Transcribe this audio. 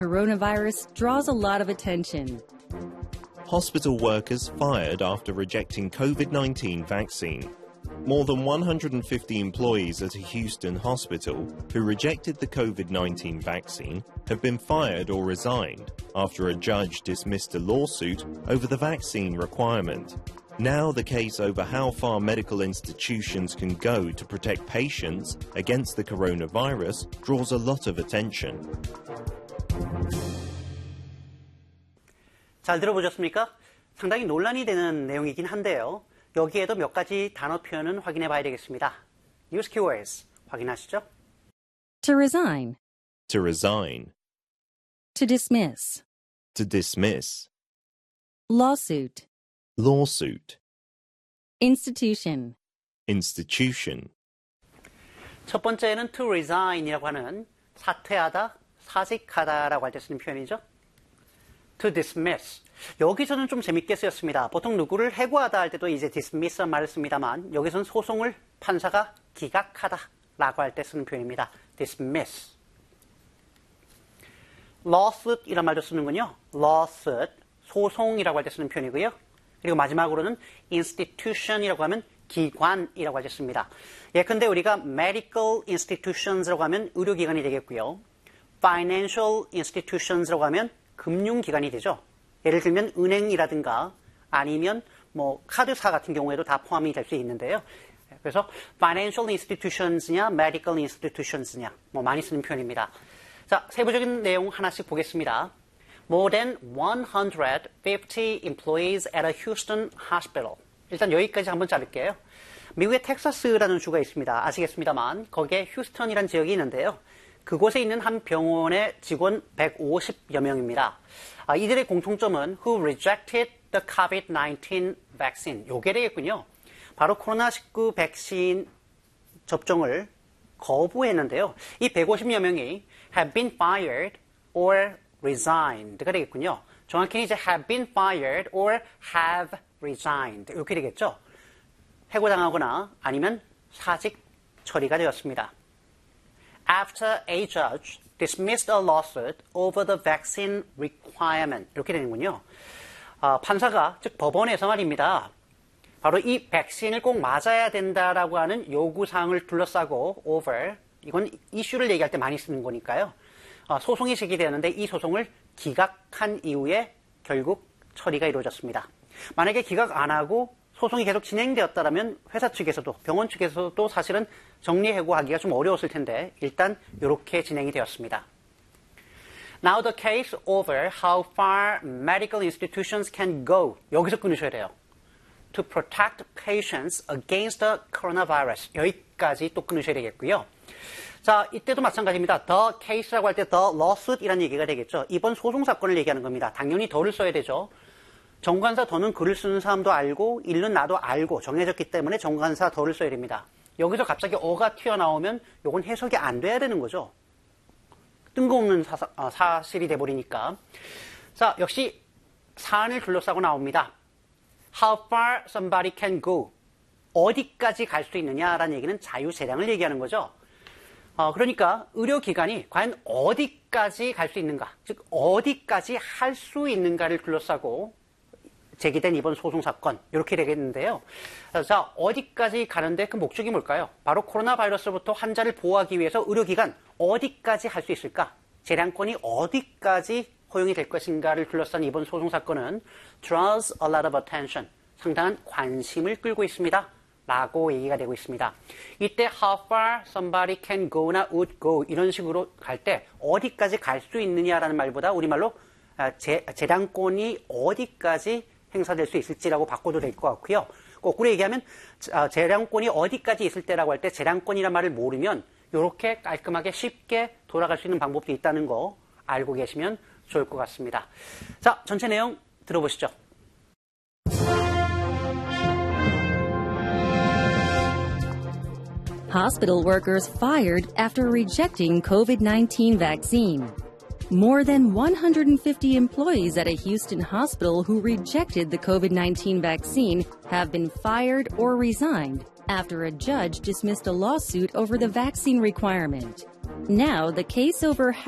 Coronavirus draws a lot of attention. Hospital workers fired after rejecting COVID-19 vaccine. More than 150 employees at a Houston hospital who rejected the COVID-19 vaccine have been fired or resigned after a judge dismissed a lawsuit over the vaccine requirement. Now the case over how far medical institutions can go to protect patients against the coronavirus draws a lot of attention. 잘 들어보셨습니까? 상당히 논란이 되는 내용이긴 한데요. 여기에도 몇 가지 단어 표현은 확인해 봐야 되겠습니다. Use keywords 확인하시죠. To resign. To resign. To dismiss. To dismiss. Lawsuit. Lawsuit. Institution. Institution. 첫 번째는 to resign이라고 하는 사퇴하다, 사직하다라고 할 때 쓰는 표현이죠. To dismiss. 여기서는 좀 재밌게 쓰였습니다. 보통 누구를 해고하다 할 때도 이제 dismiss란 말을 씁니다만 여기서는 소송을 판사가 기각하다라고 할 때 쓰는 표현입니다. dismiss. lawsuit 이란 말도 쓰는군요. lawsuit, 소송이라고 할 때 쓰는 표현이고요. 그리고 마지막으로는 institution이라고 하면 기관이라고 할 때 씁니다. 예컨대 우리가 medical institutions라고 하면 의료기관이 되겠고요. financial institutions라고 하면 금융기관이 되죠. 예를 들면 은행이라든가 아니면 뭐 카드사 같은 경우에도 다 포함이 될 수 있는데요. 그래서 financial institutions냐, medical institutions냐 뭐 많이 쓰는 표현입니다. 자, 세부적인 내용 하나씩 보겠습니다. More than 150 employees at a Houston hospital. 일단 여기까지 한번 자를게요. 미국의 텍사스라는 주가 있습니다. 아시겠습니다만 거기에 휴스턴이라는 지역이 있는데요. 그곳에 있는 한 병원의 직원 150여 명입니다. 이들의 공통점은 who rejected the COVID-19 vaccine. 요게 되겠군요. 바로 코로나19 백신 접종을 거부했는데요. 이 150여 명이 have been fired or resigned가 되겠군요. 정확히는 이제 have been fired or have resigned 이렇게 되겠죠. 해고당하거나 아니면 사직 처리가 되었습니다. After a judge dismissed a lawsuit over the vaccine requirement 이렇게 되는군요. 판사가 즉 법원에서 말입니다. 바로 이 백신을 꼭 맞아야 된다라고 하는 요구사항을 둘러싸고 over 이건 이슈를 얘기할 때 많이 쓰는 거니까요. 소송이 제기되었는데 이 소송을 기각한 이후에 결국 처리가 이루어졌습니다. 만약에 기각 안 하고 소송이 계속 진행되었다면 회사 측에서도 병원 측에서도 사실은 정리해고하기가 좀 어려웠을 텐데 일단 이렇게 진행이 되었습니다. Now the case over how far medical institutions can go. 여기서 끊으셔야 돼요. To protect patients against the coronavirus. 여기까지 또 끊으셔야 되겠고요. 자, 이때도 마찬가지입니다. The case라고 할 때 the lawsuit이라는 얘기가 되겠죠. 이번 소송 사건을 얘기하는 겁니다. 당연히 더를 써야 되죠. 정관사 더는 글을 쓰는 사람도 알고 읽는 나도 알고 정해졌기 때문에 정관사 더를 써야 됩니다. 여기서 갑자기 어가 튀어나오면 이건 해석이 안 돼야 되는 거죠. 뜬금없는 사실이 돼버리니까. 자, 역시 사안을 둘러싸고 나옵니다. How far somebody can go. 어디까지 갈 수 있느냐라는 얘기는 자유재량을 얘기하는 거죠. 그러니까 의료기관이 과연 어디까지 갈 수 있는가, 즉 어디까지 할 수 있는가를 둘러싸고 제기된 이번 소송사건 이렇게 되겠는데요. 자, 어디까지 가는데 그 목적이 뭘까요? 바로 코로나 바이러스로부터 환자를 보호하기 위해서 의료기관 어디까지 할 수 있을까? 재량권이 어디까지 허용이 될 것인가를 둘러싼 이번 소송사건은 draws a lot of attention, 상당한 관심을 끌고 있습니다. 라고 얘기가 되고 있습니다. 이때 how far somebody can go나 would go 이런 식으로 갈 때 어디까지 갈 수 있느냐라는 말보다 우리말로 재량권이 어디까지 행사될 수 있을지라고 바꿔도 될 것 같고요. 거꾸로 얘기하면 재량권이 어디까지 있을 때라고 할 때 재량권이라는 말을 모르면 이렇게 깔끔하게 쉽게 돌아갈 수 있는 방법도 있다는 거 알고 계시면 좋을 것 같습니다. 자, 전체 내용 들어보시죠. Hospital workers fired after rejecting COVID-19 vaccine. More than 150 employees at a Houston hospital who rejected the COVID-19 vaccine have been fired or resigned after a judge dismissed a lawsuit over the vaccine requirement. Now, the case over